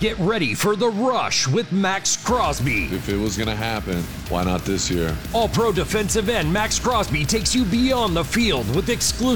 Get ready for the rush with Max Crosby. If it was going to happen, why not this year? All-Pro defensive end Max Crosby takes you beyond the field with exclusive